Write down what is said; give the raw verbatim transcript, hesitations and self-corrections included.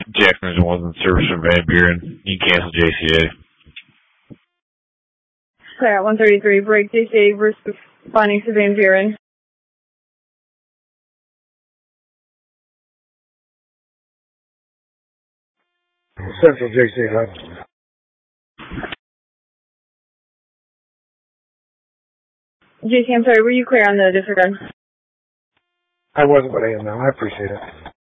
Jackson wasn't in service from Van Buren. You can cancel J C A. Clear at one thirty-three, break J C A responding to Van Buren. Central J C A. J C, I'm sorry, were you clear on the disregard? I wasn't, but I am now. I appreciate it.